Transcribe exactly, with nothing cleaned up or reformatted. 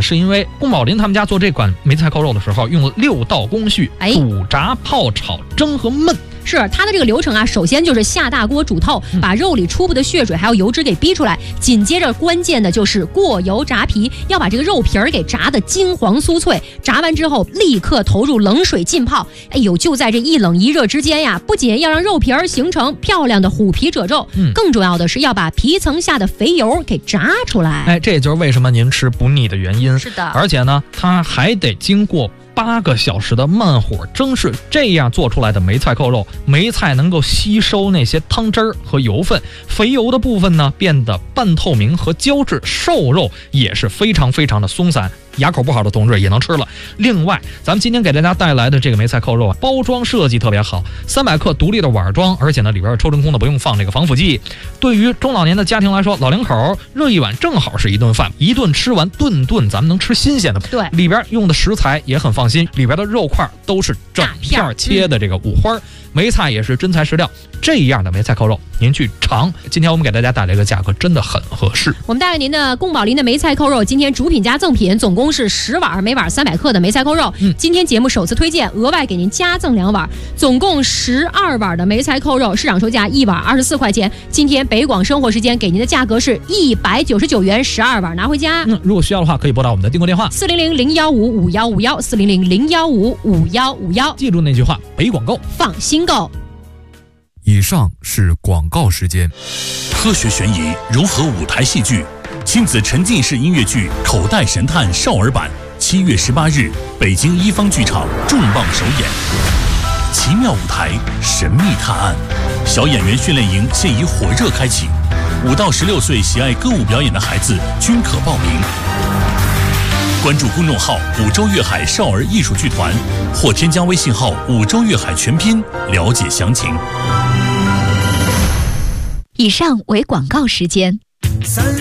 是因为宫保林他们家做这款梅菜扣肉的时候，用了六道工序：煮、炸、泡、炒、蒸和焖。 是它的这个流程啊，首先就是下大锅煮透，把肉里初步的血水还有油脂给逼出来，紧接着关键的就是过油炸皮，要把这个肉皮儿给炸得金黄酥脆。炸完之后立刻投入冷水浸泡，哎呦，就在这一冷一热之间呀，不仅要让肉皮儿形成漂亮的虎皮褶皱，嗯、更重要的是要把皮层下的肥油给炸出来。 哎，这也就是为什么您吃不腻的原因。 是的， 而且呢，它还得经过八个小时的慢火蒸制，这样做出来的梅菜扣肉，梅菜能够吸收那些汤汁儿和油分，肥油的部分呢变得半透明和胶质，瘦肉也是非常非常的松散，牙口不好的同志也能吃了。另外，咱们今天给大家带来的这个梅菜扣肉啊，包装设计特别好，三百克独立的碗装，而且呢里边抽真空的，不用放这个防腐剂。对于中老年的家庭来说，老两口热一碗正好是一顿饭，一顿吃完，顿顿咱们能吃新鲜的。 对， 里边用的食材也很放心，里边的肉块都是整片切的这个五花。梅菜也是真材实料，这样的梅菜扣肉您去尝。今天我们给大家带来一个价格真的很合适， 我们带给您的宫保林的梅菜扣肉，今天主品加赠品总共是十碗，每碗三百克的梅菜扣肉、嗯、今天节目首次推荐，额外给您加赠两碗，总共十二碗的梅菜扣肉，市场售价一碗二十四块钱，今天北广生活时间给您的价格是一百九十九元，十二碗拿回家。 嗯，如果需要的话可以拨打我们的订购电话四零零零幺五五幺五幺四零零零幺五五幺五幺， 记住那句话，北广购放心购。 以上是广告时间。 科学悬疑融合舞台戏剧，亲子沉浸式音乐剧《口袋神探》少儿版，七月十八日，北京一方剧场重磅首演。奇妙舞台，神秘探案，小演员训练营现已火热开启，五到十六岁喜爱歌舞表演的孩子均可报名。关注公众号五洲粤海少儿艺术剧团，或添加微信号五洲粤海全拼了解详情。 以上为广告时间。 三